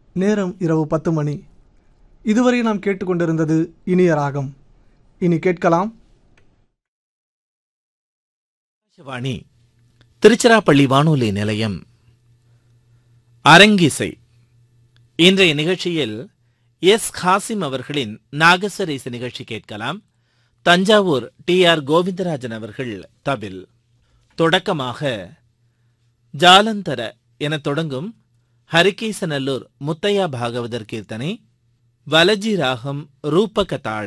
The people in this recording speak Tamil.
நேரம் இரவு 10 மணி. இதுவரை நாம் கேட்டுக்கொண்டிருந்தது இனிய ராகம். இனி கேட்கலாம் வாணி திருச்சிராப்பள்ளி வானொலி நிலையம் அரங்கிசை. இன்றைய நிகழ்ச்சியில் எஸ் காசிம் அவர்களின் நாகஸ்வர நிகழ்ச்சி கேட்கலாம். தஞ்சாவூர் டி.ஆர். கோவிந்தராஜன் அவர்கள் தவில். தொடக்கமாக ஜாலந்தர என தொடங்கும் ஹரிகேசநல்லூர் முத்தையா பாகவதர் கீர்த்தனை, வலஜி ராகம் ரூபக தாளம்.